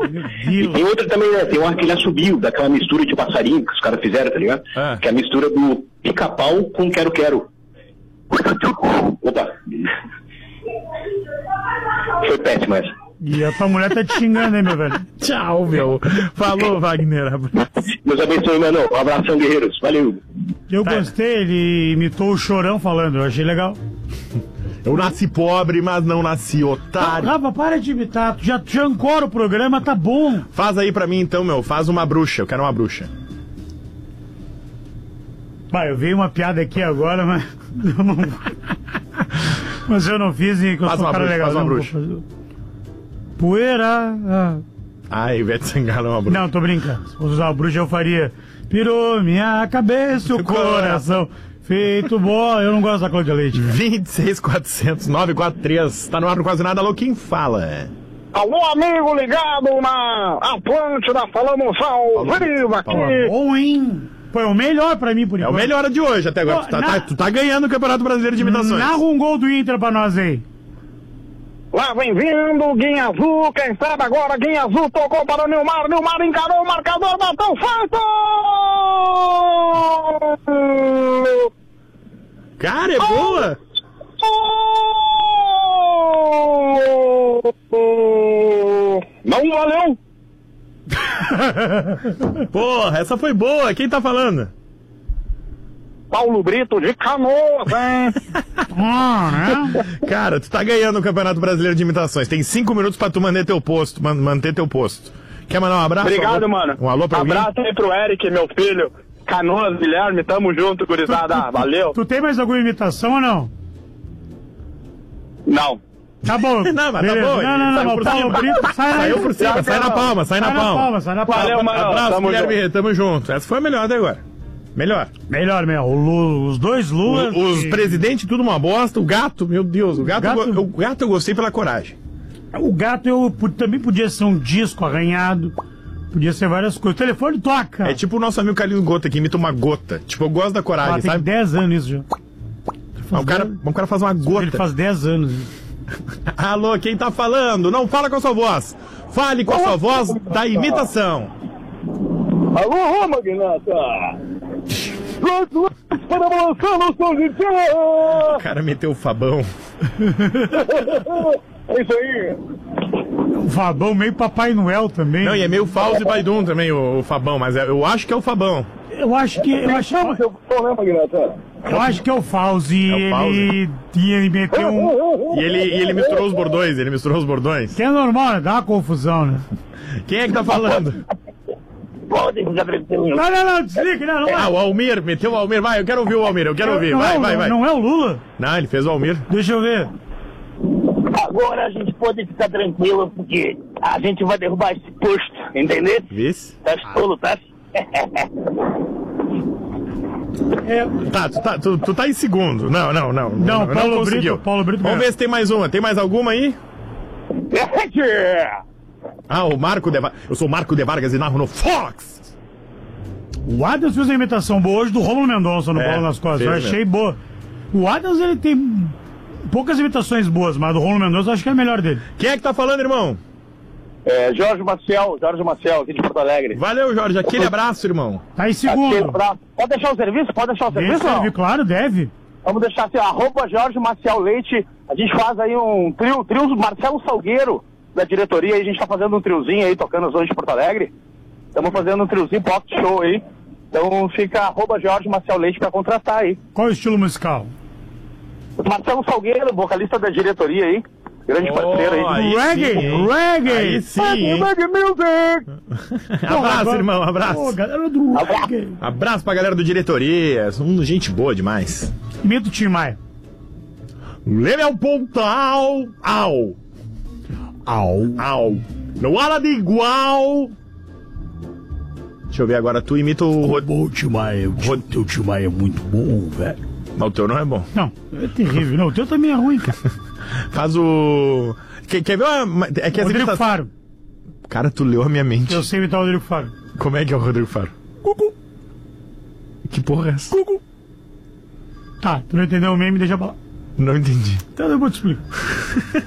E tem outra também, né? Tem um aquele assobio, daquela mistura de passarinho que os caras fizeram, tá ligado? Que é a mistura do pica-pau com quero-quero. Opa. Foi péssimo essa. E a tua mulher tá te xingando, hein, meu velho? Tchau, meu. Falou, Wagner. Deus abençoe, mano. Um abração, guerreiros. Valeu. Eu gostei, ele imitou o Chorão falando, eu achei legal. Eu nasci pobre, mas não nasci otário. Rafa, para de imitar, tu já ancora o programa, tá bom. Faz aí pra mim então, meu. Faz uma bruxa, eu quero uma bruxa. Vai, eu vi uma piada aqui agora, mas eu não... Mas eu não fiz e que eu Faz sou um cara bruxa, legal. faz uma não bruxa. vou fazer. Poeira. Ivete Sangalo é uma bruxa. Não, tô brincando. Se fosse usar a bruxa, eu faria. Pirou minha cabeça e o coração. Feito bola. Eu não gosto da Cláudia Leite. 26.400.943. Tá no ar no Quase Nada. Alô, quem fala? Alô, amigo ligado na Atlântida, falando ao vivo aqui. Bom, hein? Foi o melhor pra mim, por É enquanto. o melhor de hoje até agora. Tu tá ganhando o Campeonato Brasileiro de Imitações. Narra um gol do Inter pra nós aí. Lá vem vindo o Guinha Azul, quem sabe agora, Guinha Azul tocou para o Nilmar encarou o marcador, bateu feito! Cara, é boa! Não valeu! Porra, essa foi boa. Quem tá falando? Paulo Brito de Canoas, hein? Cara, tu tá ganhando o Campeonato Brasileiro de Imitações. Tem 5 minutos pra tu manter teu posto. Manter teu posto. Quer mandar um abraço? Obrigado, mano. Um alô pra abraço aí pro Eric, meu filho. Canoas, Guilherme, tamo junto, gurizada. Valeu. Tu tem mais alguma imitação ou não? Não. Tá bom. Não, mas beleza. tá bom. Não, o Paulo Brito saiu por cima, sai na palma, sai na palma. Sai na palma. Valeu, mano. Abraço, Tamo Guilherme, junto. tamo junto. Essa foi a melhor até agora. Melhor. Melhor, meu. Os dois Lulas. Os presidentes, tudo uma bosta. O gato, meu Deus. O gato eu gostei pela coragem. O gato também podia ser um disco arranhado. Podia ser várias coisas. O telefone toca. É tipo o nosso amigo Carlinhos Gota, que imita uma gota. Tipo, eu gosto da coragem, tem sabe? 10 anos isso já. O cara faz uma gota. Ele faz 10 anos. Alô, quem tá falando? Não fala com a sua voz. Fale com a sua voz da imitação. Alô, Magnata! Para a moção, não sou de O cara meteu o Fabão. É isso aí. O Fabão, meio Papai Noel também. Não, e é meio Fauzi Baidum também, o Fabão, mas eu acho que é o Fabão. Eu acho que é o Fauzi. Ele meteu um. E ele misturou os bordões. Que é normal, né? Dá uma confusão, né? Quem é que tá falando? Pode ficar tranquilo. Não, desliga, não. O Almir, meteu o Almir. Vai, eu quero ouvir o Almir, eu quero ouvir. Vai. Não é o Lula? Não, ele fez o Almir. Deixa eu ver. Agora a gente pode ficar tranquilo, porque a gente vai derrubar esse posto, entendeu? Vice? Tá tolo, tá? Tá, tu tá em segundo. Não, Paulo conseguiu. Brito. Vamos ver se tem mais uma. Tem mais alguma aí? O Marco de Vargas. Eu sou o Marco de Vargas e narro no Fox. O Adams fez uma imitação boa hoje do Rômulo Mendonça no Bola nas Costas. Eu achei boa. O Adams, ele tem poucas imitações boas, mas do Rômulo Mendonça eu acho que é a melhor dele. Quem é que tá falando, irmão? Jorge Maciel, aqui de Porto Alegre. Valeu, Jorge. Aquele abraço, irmão. Tá em segundo. Pode deixar o serviço? Deve, claro, deve. Vamos deixar assim, @Jorge Maciel Leite. A gente faz aí um trio Marcelo Salgueiro da diretoria. Aí a gente tá fazendo um triozinho aí, tocando as zonas de Porto Alegre. Estamos fazendo um triozinho pop show aí. Então fica @Jorge Maciel Leite pra contratar aí. Qual é o estilo musical? Marcelo Salgueiro, vocalista da diretoria aí. Grande parceiro aí. Reggae! Aí sim. Reggae music! Abraço, irmão, abraço. Galera do reggae. Abraço pra galera do diretoria. São gente boa demais. Imita o Tim Maia. Leve ao pontal. Au. Não há nada igual. Deixa eu ver agora. Tu imita o Bom, Tim Maia. O teu Tim Maia é muito bom, velho. Mas o teu não é bom. Não, é terrível. Não, o teu também é ruim, cara. Faz o... Quer ver uma... É que Rodrigo Faro. Cara, tu leu a minha mente. Eu sei imitar o Rodrigo Faro. Como é que é o Rodrigo Faro? Cucu. Que porra é essa? Cucu. Tá, tu não entendeu o meme, deixa pra lá. Não entendi. Então eu vou te explicar.